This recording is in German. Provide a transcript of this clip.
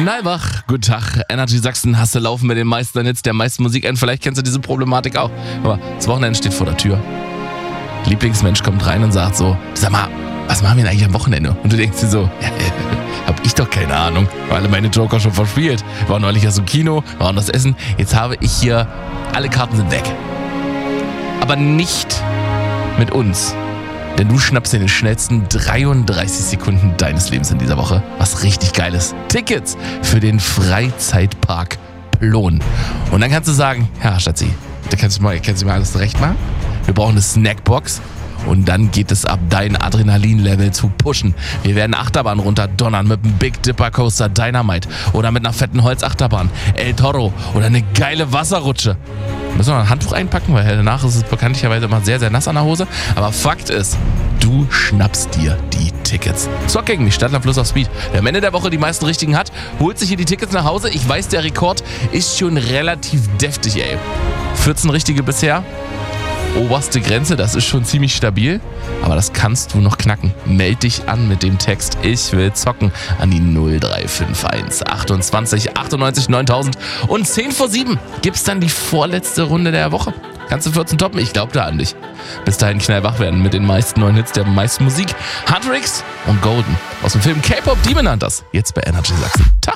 Knallwach, guten Tag. Energy Sachsen hast du laufen mit den meisten Hits, der meisten Musik ein. Vielleicht kennst du diese Problematik auch. Aber das Wochenende steht vor der Tür. Lieblingsmensch kommt rein und sagt so, sag mal, was machen wir denn eigentlich am Wochenende? Und du denkst dir so, ja, hab ich doch keine Ahnung. War alle meine Joker schon verspielt. War neulich erst im Kino, war das Essen. Jetzt habe ich hier, alle Karten sind weg. Aber nicht mit uns. Denn du schnappst in den schnellsten 33 Sekunden deines Lebens in dieser Woche. Was richtig Geiles. Tickets für den Freizeitpark Plon. Und dann kannst du sagen, ja Schatzi, da kannst du mir alles recht machen. Wir brauchen eine Snackbox. Und dann geht es ab, dein Adrenalin-Level zu pushen. Wir werden Achterbahn runterdonnern mit einem Big Dipper Coaster Dynamite oder mit einer fetten Holzachterbahn El Toro oder eine geile Wasserrutsche. Müssen wir noch ein Handtuch einpacken, weil danach ist es bekanntlicherweise immer sehr, sehr nass an der Hose. Aber Fakt ist, du schnappst dir die Tickets. Zock gegen mich, Stadtland Fluss auf Speed. Wer am Ende der Woche die meisten richtigen hat, holt sich hier die Tickets nach Hause. Ich weiß, der Rekord ist schon relativ deftig, ey. 14 richtige bisher. Oberste Grenze, das ist schon ziemlich stabil, aber das kannst du noch knacken. Meld dich an mit dem Text Ich will zocken an die 0351 28 98 9000 und 10 vor 7 gibt's dann die vorletzte Runde der Woche. Kannst du 14 toppen? Ich glaube da an dich. Bis dahin knallwach werden mit den meisten neuen Hits der meisten Musik. Huntrix und Golden aus dem Film K-Pop Demon Hunters. Jetzt bei Energy Sachsen. Tag.